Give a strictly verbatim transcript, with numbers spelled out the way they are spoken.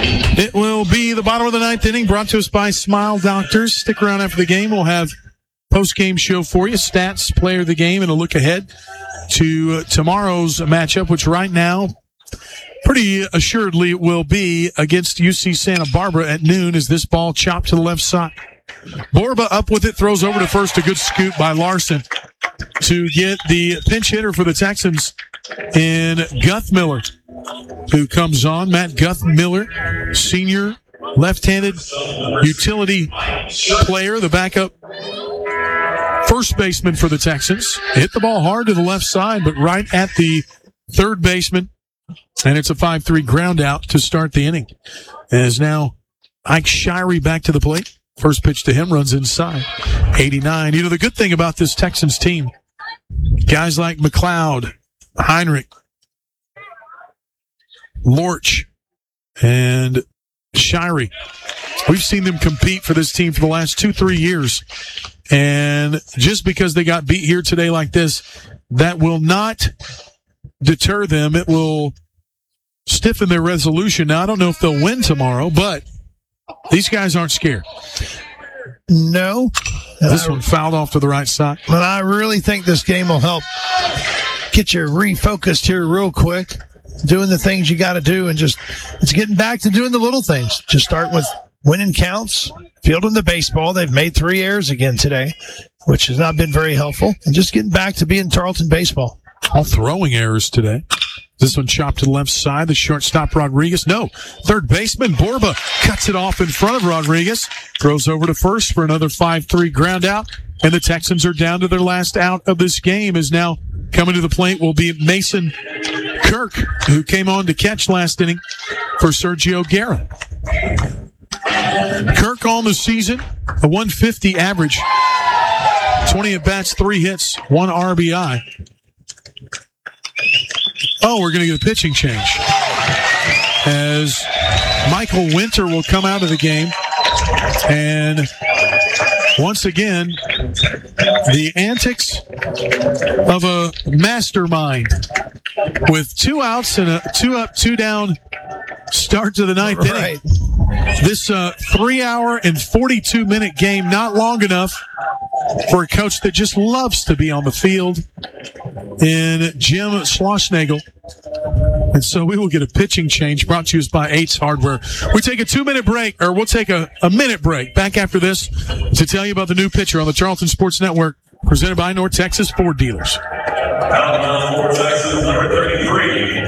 It will be the bottom of the ninth inning, brought to us by Smile Doctors. Stick around after the game. We'll have post-game show for you, stats, player of the game, and a look ahead to uh, tomorrow's matchup, which right now, pretty assuredly, will be against U C Santa Barbara at noon as this ball chopped to the left side. Borba up with it, throws over to first. A good scoop by Larson to get the pinch hitter for the Texans in Guthmiller, who comes on. Matt Guthmiller, senior left-handed utility player, the backup first baseman for the Texans. Hit the ball hard to the left side, but right at the third baseman. And it's a five three ground out to start the inning. As now Ike Shirey back to the plate. First pitch to him runs inside. eighty-nine. You know, the good thing about this Texans team, guys like McLeod, Heinrich, Lorch, and Shirey. We've seen them compete for this team for the last two, three years. And just because they got beat here today like this, that will not deter them. It will stiffen their resolution. Now, I don't know if they'll win tomorrow, but these guys aren't scared. No. This one fouled off to the right side. But I really think this game will help get you refocused here real quick, doing the things you got to do, and just it's getting back to doing the little things. Just start with winning counts, fielding the baseball. They've made three errors again today, which has not been very helpful, and just getting back to being Tarleton baseball. All throwing errors today. This one chopped to the left side. The shortstop, Rodriguez. No. Third baseman, Borba, cuts it off in front of Rodriguez. Throws over to first for another five three ground out. And the Texans are down to their last out of this game. Is now coming to the plate will be Mason Kirk, who came on to catch last inning for Sergio Guerra. Kirk on the season, a one fifty average. twenty at-bats, three hits, one R B I. Oh, we're going to get a pitching change as Michael Winter will come out of the game. And once again, the antics of a mastermind with two outs and a two up, two down start to the ninth Right. inning. This uh, three hour and forty-two minute game, not long enough for a coach that just loves to be on the field in Jim Schlossnagel. And so we will get a pitching change brought to us by Eights Hardware. We take a two-minute break, or we'll take a, a minute break back after this to tell you about the new pitcher on the Tarleton Sports Network, presented by North Texas Ford Dealers. North Texas, number thirty-three.